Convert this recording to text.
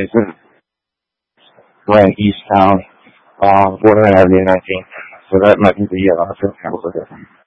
is Grand East Town, Borderland Avenue 19. So that might be the first couple of different.